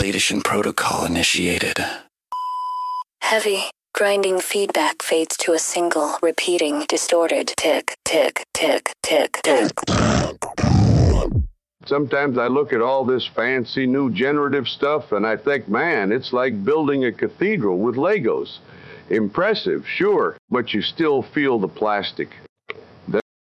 Deletion protocol initiated. Heavy, grinding feedback fades to a single, repeating, distorted tick, tick, tick, tick, tick. Sometimes I look at all this fancy new generative stuff and I think, man, it's like building a cathedral with Legos. Impressive, sure, but you still feel the plastic.